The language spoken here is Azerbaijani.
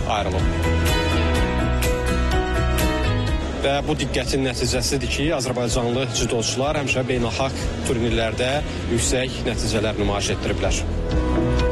ayrılıb. Və bu diqqətin nəticəsidir ki, azərbaycanlı cüdoçular həmişə beynəlxalq turnirlərdə yüksək nəticələr nümayiş etdiriblər.